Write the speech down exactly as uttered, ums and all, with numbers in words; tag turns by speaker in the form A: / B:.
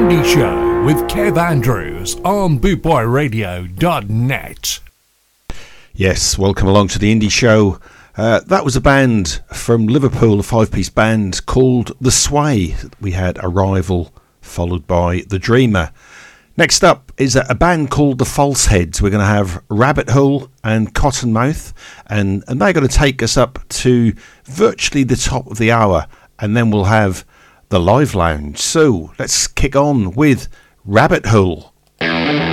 A: Indie Show with Kev Andrews on boot boy radio dot net.
B: Yes, welcome along to the Indie Show. Uh, that was a band from Liverpool, a five-piece band called The Sway. We had Arrival, followed by The Dreamer. Next up is a, a band called The Falseheads. We're going to have Rabbit Hole and Cottonmouth, and, and they're going to take us up to virtually the top of the hour, and then we'll have the Live Lounge. So let's kick on with Rabbit Hole.